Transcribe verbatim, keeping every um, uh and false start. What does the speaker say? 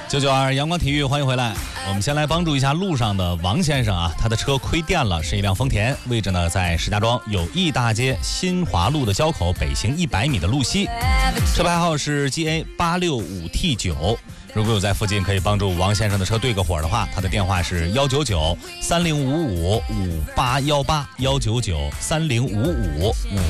九九二阳光体育，欢迎回来。我们先来帮助一下路上的王先生啊，他的车亏电了，是一辆丰田，位置呢在石家庄友谊大街新华路的交口北行一百米的路西，车牌号是 G A 八六五 T 九。如果有在附近可以帮助王先生的车对个火的话，他的电话是幺九九三零五五五八幺八幺九九三零五五五